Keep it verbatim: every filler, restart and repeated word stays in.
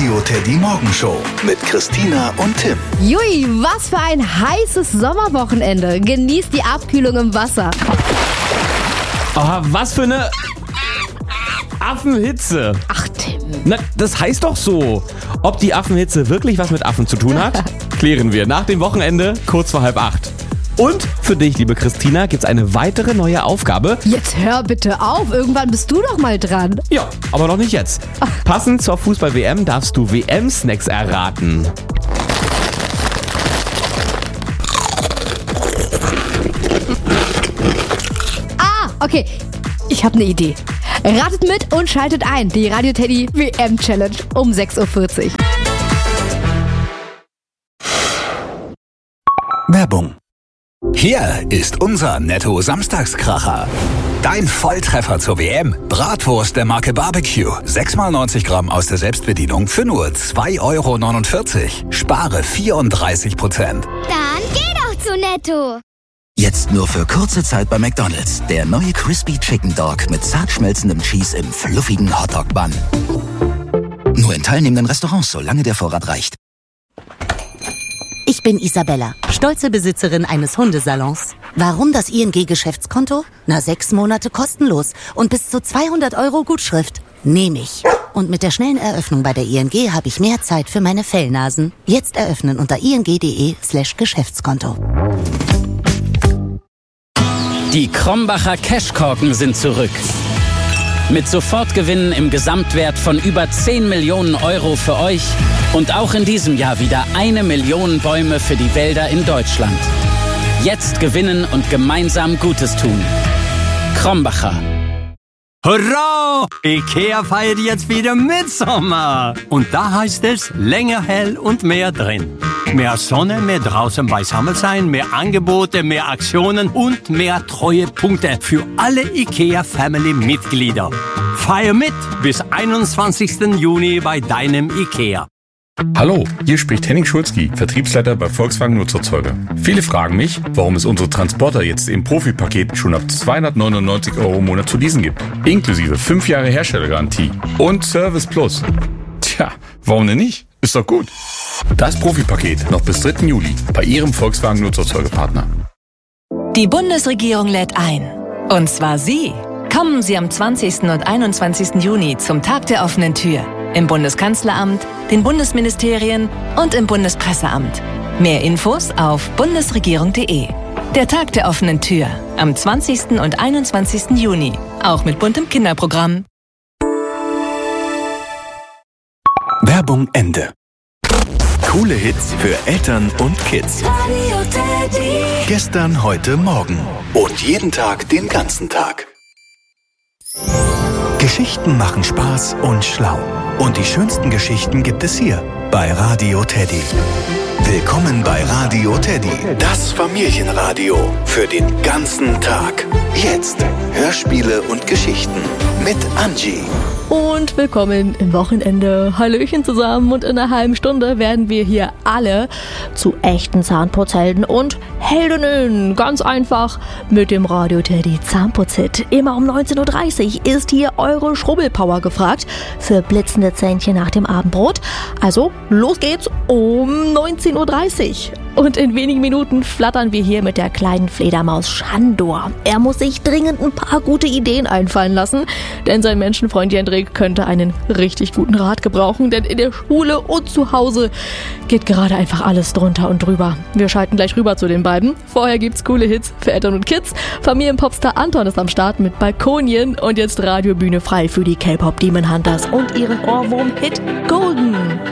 Radio Teddy Morgenshow mit Christina und Tim. Jui, was für ein heißes Sommerwochenende. Genießt die Abkühlung im Wasser. Oh, was für eine Affenhitze. Ach, Tim. Na, das heißt doch so. Ob die Affenhitze wirklich was mit Affen zu tun hat, klären wir nach dem Wochenende kurz vor halb acht. Und für dich, liebe Christina, gibt's eine weitere neue Aufgabe. Jetzt hör bitte auf, irgendwann bist du doch mal dran. Ja, aber noch nicht jetzt. Passend zur Fußball-W M darfst du W M-Snacks erraten. Ah, okay, ich habe eine Idee. Ratet mit und schaltet ein. Die Radio Teddy W M-Challenge um sechs Uhr vierzig. Werbung. Hier ist unser Netto-Samstagskracher. Dein Volltreffer zur W M. Bratwurst der Marke Barbecue. sechs mal neunzig Gramm aus der Selbstbedienung für nur zwei Euro neunundvierzig. Spare vierunddreißig Prozent. Dann geh doch zu Netto. Jetzt nur für kurze Zeit bei McDonald's. Der neue Crispy Chicken Dog mit zart schmelzendem Cheese im fluffigen Hotdog-Bun. Nur in teilnehmenden Restaurants, solange der Vorrat reicht. Ich bin Isabella, stolze Besitzerin eines Hundesalons. Warum das I N G-Geschäftskonto? Na, sechs Monate kostenlos und bis zu zweihundert Euro Gutschrift. Nehme ich. Und mit der schnellen Eröffnung bei der I N G habe ich mehr Zeit für meine Fellnasen. Jetzt eröffnen unter ing.de slash Geschäftskonto. Die Krombacher Cashkorken sind zurück. Mit Sofortgewinnen im Gesamtwert von über zehn Millionen Euro für euch und auch in diesem Jahr wieder eine Million Bäume für die Wälder in Deutschland. Jetzt gewinnen und gemeinsam Gutes tun. Krombacher. Hurra! Ikea feiert jetzt wieder Mitsommer. Und da heißt es länger hell und mehr drin. Mehr Sonne, mehr draußen beisammen sein, mehr Angebote, mehr Aktionen und mehr Treuepunkte für alle Ikea-Family-Mitglieder. Feier mit bis einundzwanzigsten Juni bei deinem Ikea. Hallo, hier spricht Henning Schulzki, Vertriebsleiter bei Volkswagen Nutzerzeuger. Viele fragen mich, warum es unsere Transporter jetzt im Profipaket schon ab zweihundertneunundneunzig Euro im Monat zu leasen gibt. Inklusive fünf Jahre Herstellergarantie und Service Plus. Tja, warum denn nicht? Ist doch gut. Das Profipaket noch bis dritten Juli bei Ihrem Volkswagen Nutzerzeugerpartner. Die Bundesregierung lädt ein. Und zwar Sie. Kommen Sie am zwanzigsten und einundzwanzigsten Juni zum Tag der offenen Tür. Im Bundeskanzleramt, den Bundesministerien und im Bundespresseamt. Mehr Infos auf bundesregierung punkt de. Der Tag der offenen Tür am zwanzigsten und einundzwanzigsten Juni. Auch mit buntem Kinderprogramm. Werbung Ende. Coole Hits für Eltern und Kids. Radio Teddy. Gestern, heute, morgen. Und jeden Tag, den ganzen Tag. Geschichten machen Spaß und schlau. Und die schönsten Geschichten gibt es hier bei Radio Teddy. Willkommen bei Radio Teddy, das Familienradio für den ganzen Tag. Jetzt Hörspiele und Geschichten mit Angie. Und willkommen im Wochenende. Hallöchen zusammen und in einer halben Stunde werden wir hier alle zu echten Zahnputzhelden und Heldinnen. Ganz einfach mit dem Radio Teddy Zahnputzhit. Immer um neunzehn Uhr dreißig ist hier eure Schrubbelpower gefragt für blitzende Zähnchen nach dem Abendbrot. Also los geht's um neunzehn Uhr dreißig. Und in wenigen Minuten flattern wir hier mit der kleinen Fledermaus Shandor. Er muss sich dringend ein paar gute Ideen einfallen lassen, denn sein Menschenfreund Jendrik könnte einen richtig guten Rat gebrauchen, denn in der Schule und zu Hause geht gerade einfach alles drunter und drüber. Wir schalten gleich rüber zu den beiden. Vorher gibt's coole Hits für Eltern und Kids. Familienpopstar Anton ist am Start mit Balkonien und jetzt Radiobühne frei für die K-Pop Demon Hunters und ihren Ohrwurm-Hit Golden.